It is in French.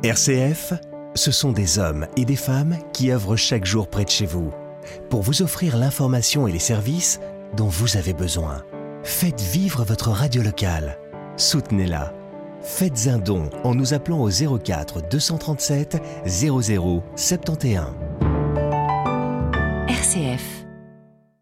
RCF, ce sont des hommes et des femmes qui œuvrent chaque jour près de chez vous pour vous offrir l'information et les services dont vous avez besoin. Faites vivre votre radio locale. Soutenez-la. Faites un don en nous appelant au 04 237 00 71. RCF.